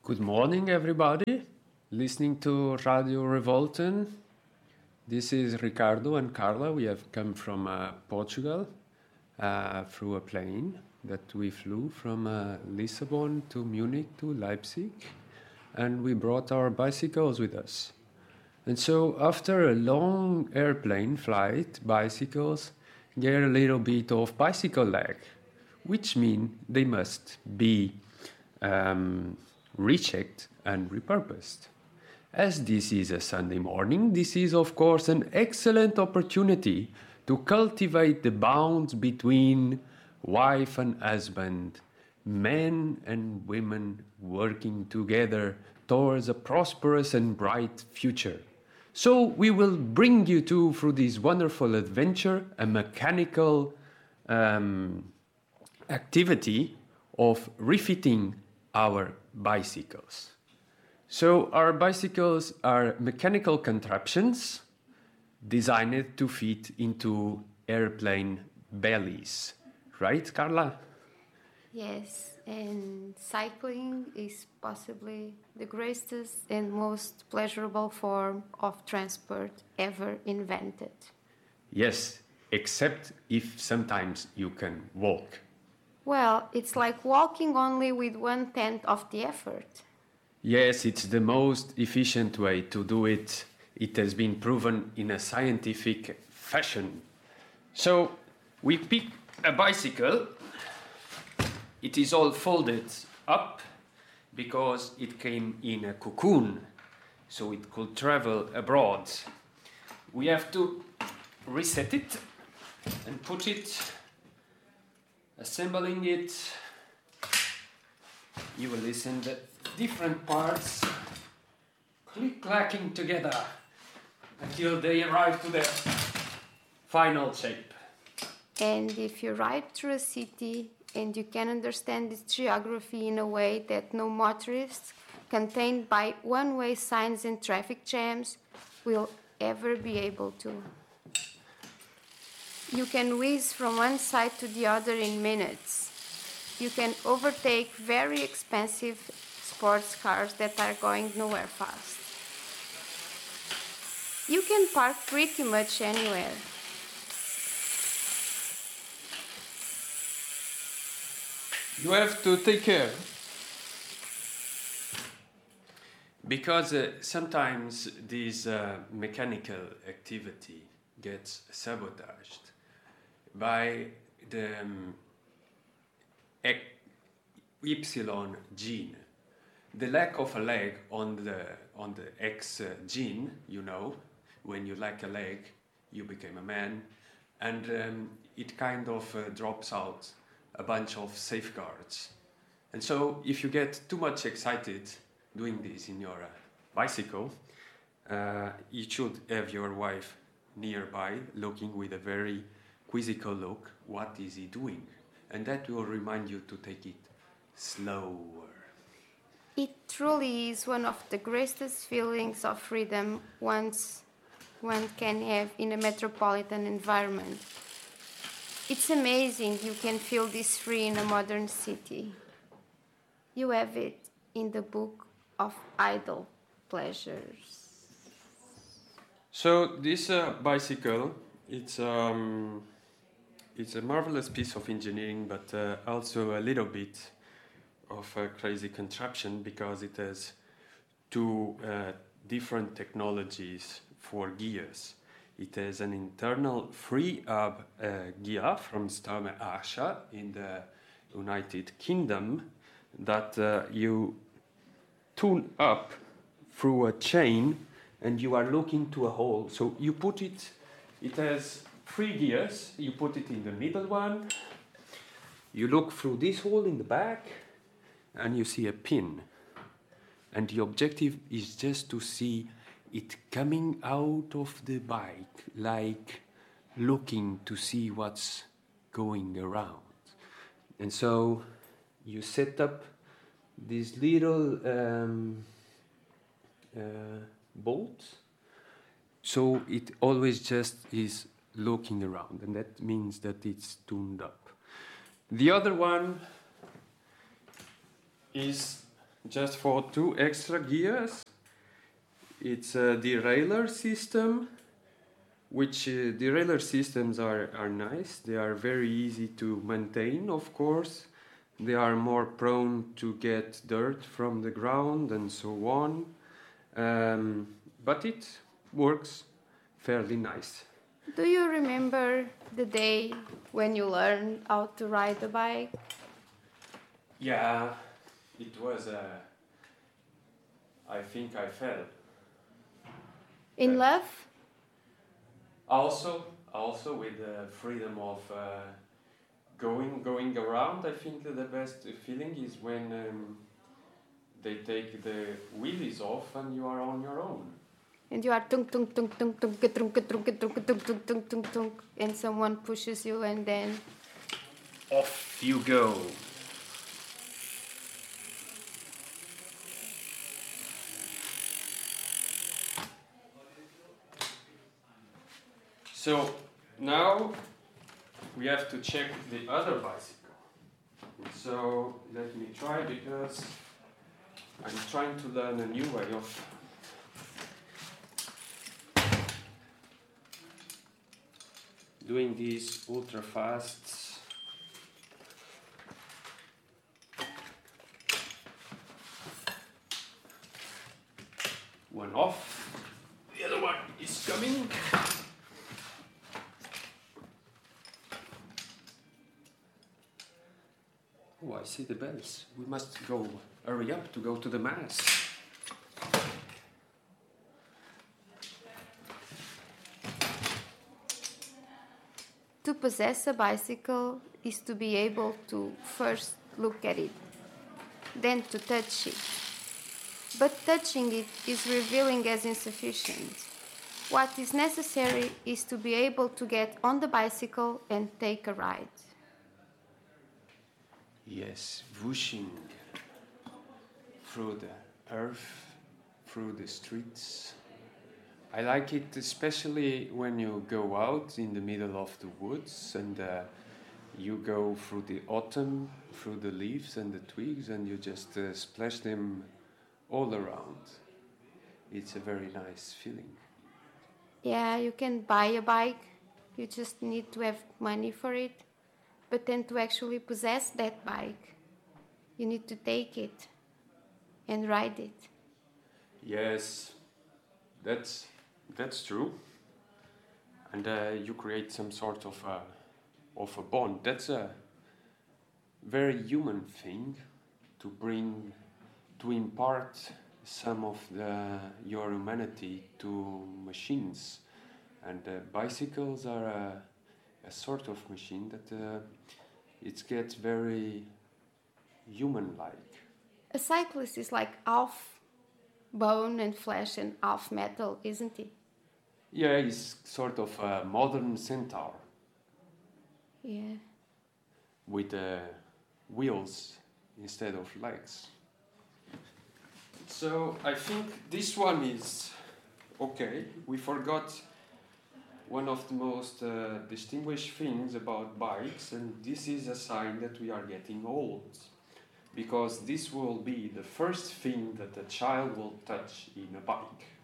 Good morning, everybody. Listening to Radio Revolten. This is Ricardo and Carla. We have come from Portugal through a plane that we flew from Lisbon to Munich to Leipzig, and we brought our bicycles with us. And so, after a long airplane flight, bicycles get a little bit of bicycle lag, which means they must be rechecked and repurposed. As this is a Sunday morning, this is of course an excellent opportunity to cultivate the bonds between wife and husband, men and women working together towards a prosperous and bright future. So we will bring you through this wonderful adventure, a mechanical activity of refitting our bicycles. So our bicycles are mechanical contraptions designed to fit into airplane bellies. Right, Carla? Yes, and cycling is possibly the greatest and most pleasurable form of transport ever invented. Yes, except if sometimes you can walk. Well, it's like walking only with 1/10 of the effort. Yes, it's the most efficient way to do it. It has been proven in a scientific fashion. So we pick a bicycle. It is all folded up because it came in a cocoon, so it could travel abroad. We have to reset it and put it, assembling it. You will listen to different parts click-clacking together until they arrive to their final shape. And if you ride through a city and you can understand its geography in a way that no motorist, contained by one-way signs and traffic jams, will ever be able to. You can whiz from one side to the other in minutes. You can overtake very expensive sports cars that are going nowhere fast. You can park pretty much anywhere. You have to take care. Because sometimes this mechanical activity gets sabotaged by the Y gene. The lack of a leg on the X gene, you know, when you lack a leg, you become a man, and it kind of drops out a bunch of safeguards. And so if you get too much excited doing this in your bicycle, you should have your wife nearby looking with a very quizzical look, what is he doing? And that will remind you to take it slower. It truly is one of the greatest feelings of freedom one can have in a metropolitan environment. It's amazing you can feel this free in a modern city. You have it in the book of idle pleasures. So this bicycle, it's a marvelous piece of engineering, but also a little bit of a crazy contraption because it has two different technologies for gears. It has an internal free hub gear from Stome Archer in the United Kingdom that you tune up through a chain and you are looking to a hole. So you put it has 3 gears, you put it in the middle one, you look through this hole in the back and you see a pin. And the objective is just to see it coming out of the bike, like looking to see what's going around. And so you set up these little bolts, so it always just is looking around, and that means that it's tuned up. The other one is just for 2 extra gears. It's a derailleur system, which derailleur systems are nice. They are very easy to maintain, of course. They are more prone to get dirt from the ground and so on. But it works fairly nice. Do you remember the day when you learned how to ride a bike? Yeah, it was. I think I fell. In love? Also with the freedom of going around. I think that the best feeling is when they take the wheelies off and you are on your own. And you are tunk tunk tunk tunk tunk tunk tunk tunk tunk tunk tunk tunk tunk tunk, and someone pushes you and then Off you go. So now we have to check the other bicycle. So let me try, because I'm trying to learn a new way of doing these ultra fasts. One off, the other one is coming. Oh, I see the bells. We must go, hurry up to go to the mass. to possess a bicycle is to be able to first look at it, then to touch it. But touching it is revealing as insufficient. What is necessary is to be able to get on the bicycle and take a ride. Yes, whooshing through the earth, through the streets. I like it especially when you go out in the middle of the woods and you go through the autumn, through the leaves and the twigs, and you just splash them all around. It's a very nice feeling. Yeah, you can buy a bike, you just need to have money for it. But then to actually possess that bike, you need to take it and ride it. Yes, that's true. And you create some sort of a bond. That's a very human thing, to impart some of your humanity to machines. And bicycles are a sort of machine that it gets very human-like. A cyclist is like half bone and flesh and half metal, isn't he? Yeah, he's sort of a modern centaur Yeah. with wheels instead of legs. So I think this one is okay. We forgot one of the most distinguished things about bikes, and this is a sign that we are getting old. Because this will be the first thing that a child will touch in a bike.